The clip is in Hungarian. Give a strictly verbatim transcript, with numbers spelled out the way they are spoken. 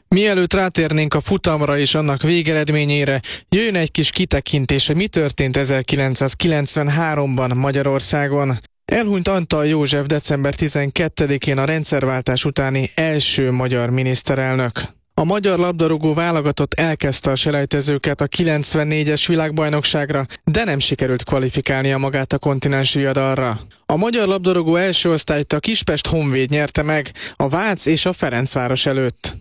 Mielőtt rátérnénk a futamra és annak végeredményére, jöjjön egy kis kitekintés, hogy mi történt ezerkilencszázkilencvenháromban Magyarországon. Elhunyt Antall József december tizenkettedikén, a rendszerváltás utáni első magyar miniszterelnök. A magyar labdarúgó válogatott elkezdte a selejtezőket a kilencvennégyes világbajnokságra, de nem sikerült kvalifikálnia magát a kontinens viadalra. A magyar labdarúgó első osztályt a Kispest Honvéd nyerte meg, a Vác és a Ferencváros előtt.